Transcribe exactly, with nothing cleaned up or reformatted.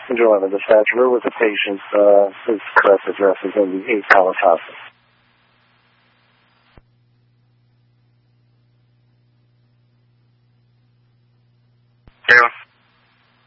Passenger eleven, dispatcher with the patient. Uh, his correct address is in the eight Palace Hospital.